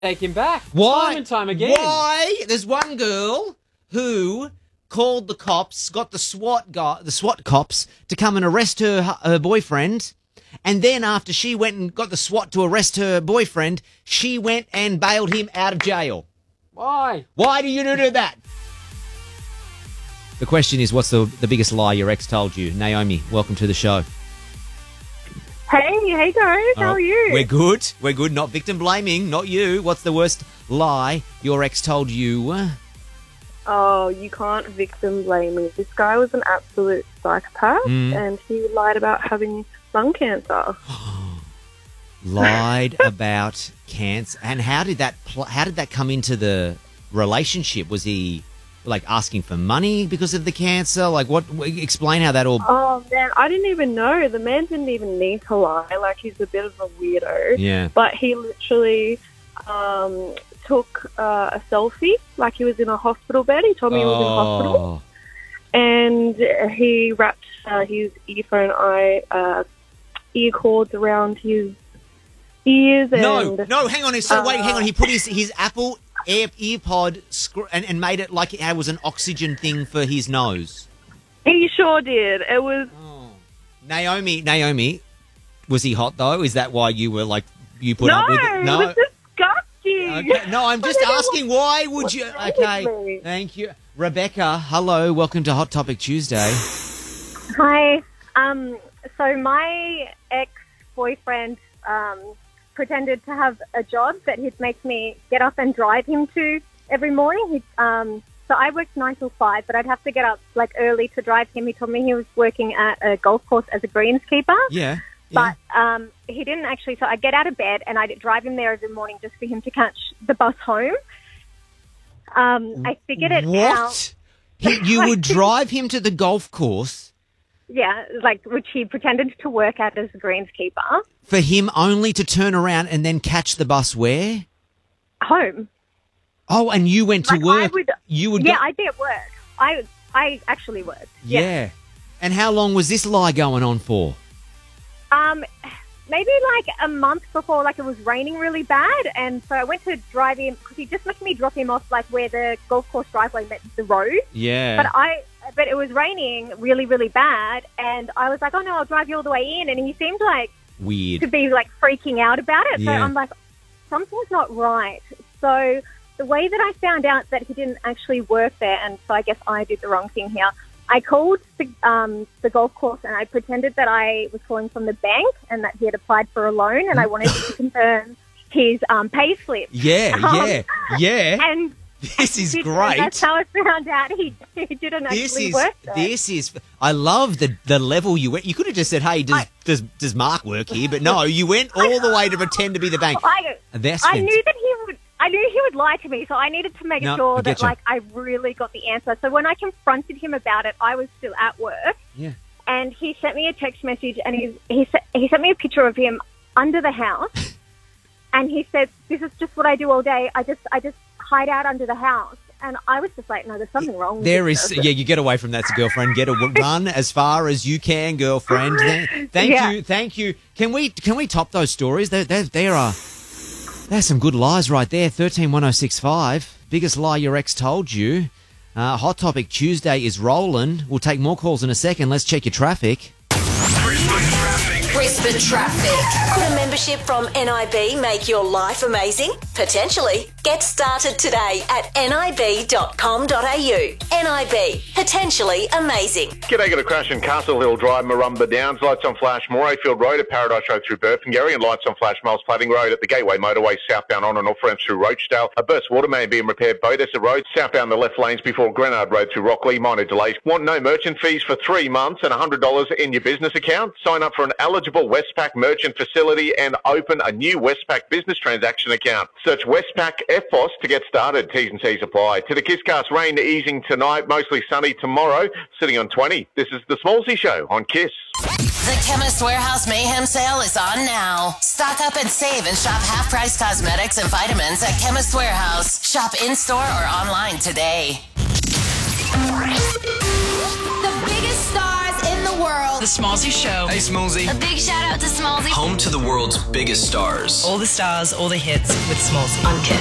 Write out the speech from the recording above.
Take him back. Why? Time and time again. Why? There's one girl who called the cops, got the SWAT cops to come and arrest her boyfriend, and then after she went and got the SWAT to arrest her boyfriend, she went and bailed him out of jail. Why? Why do you do that? The question is, what's the biggest lie your ex told you? Naomi, welcome to the show. Hey guys, how are you? We're good. Not victim blaming, not you. What's the worst lie your ex told you? Oh, you can't victim blame me. This guy was an absolute psychopath, and he lied about having lung cancer. Lied about cancer. And how did that come into the relationship? Was he like asking for money because of the cancer? Like what? Explain how that all. Oh man, I didn't even know. The man didn't even need to lie. Like he's a bit of a weirdo. Yeah. But he literally took a selfie, like he was in a hospital bed. He told me he was in hospital, and he wrapped his ear cords around his ears. And no, hang on. So wait, hang on. He put his Apple earpod and made it like it was an oxygen thing for his nose. He sure did. It was. Oh. Naomi, was he hot though? Is that why you were like you put up with it? No, it was disgusting. Okay. No, I'm just asking. Why would you? Okay, thank you, Rebecca. Hello, welcome to Hot Topic Tuesday. Hi. So my ex-boyfriend pretended to have a job that he'd make me get up and drive him to every morning. So I worked 9 till 5, but I'd have to get up like early to drive him. He told me he was working at a golf course as a greenskeeper. Yeah. But he didn't actually. So I'd get out of bed and I'd drive him there every morning just for him to catch the bus home. I figured it out. What? You would drive him to the golf course? Yeah, like which he pretended to work at as a greenskeeper. For him only to turn around and then catch the bus where? Home. Oh, and you went to work. Yeah, I did work. I actually worked. Yeah. And how long was this lie going on for? Maybe like a month before, like it was raining really bad, and so I went to drive him because he just let me drop him off like where the golf course driveway met the road. Yeah. But it was raining really, really bad, and I was like, oh no, I'll drive you all the way in, and he seemed like weird to be like freaking out about it. So Yeah. I'm like, something's not right. So the way that I found out that he didn't actually work there, and so I guess I did the wrong thing here. I called the golf course and I pretended that I was calling from the bank and that he had applied for a loan and I wanted to confirm his pay slip. Yeah. And this is great. That's how I found out he didn't actually work there. I love the level you went. You could have just said, hey, does Mark work here? But no, you went all the way to pretend to be the bank. I knew he would lie to me, so I needed to make sure that I really got the answer. So when I confronted him about it, I was still at work. Yeah. And he sent me a text message, and he sent me a picture of him under the house, and he said, "This is just what I do all day. I just hide out under the house." And I was just like, "No, there's something wrong with this." You get away from that, girlfriend. Run as far as you can, girlfriend. Thank you. Can we top those stories? There's some good lies right there. 131065. Biggest lie your ex told you. Hot Topic Tuesday is rolling. We'll take more calls in a second. Let's check your traffic. Brisbane Traffic. Could a membership from NIB make your life amazing? Potentially. Get started today at nib.com.au. NIB. Potentially amazing. G'day, got a crash in Castle Hill Drive, Marumba Downs. Lights on flash, Morayfield Road at Paradise Road through Burpengary, and lights on flash, Miles Plating Road at the Gateway Motorway southbound on and off ramps through Roachdale. A burst water main being repaired, Bodessa Road, southbound the left lanes before Grenard Road through Rockley. Minor delays. Want no merchant fees for 3 months and $100 in your business account? Sign up for an eligible Westpac merchant facility and open a new Westpac business transaction account. Search Westpac FBOS to get started. T's and C's apply. To the Kisscast, rain easing tonight, mostly sunny tomorrow, sitting on 20. This is the Smallsy Show on Kiss. The Chemist Warehouse Mayhem Sale is on now. Stock up and save and shop half-price cosmetics and vitamins at Chemist Warehouse. Shop in-store or online today. The biggest stars in the world. The Smallsy Show. Hey, Smallsy. A big shout out to Smallsy. Home to the world's biggest stars. All the stars, all the hits with Smallsy. On Kiss.